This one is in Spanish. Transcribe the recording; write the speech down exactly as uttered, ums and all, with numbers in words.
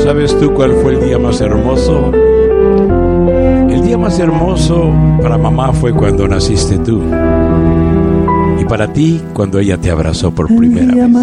¿Sabes tú cuál fue el día más hermoso? El día más hermoso para mamá fue cuando naciste tú. Y para ti, cuando ella te abrazó por primera vez.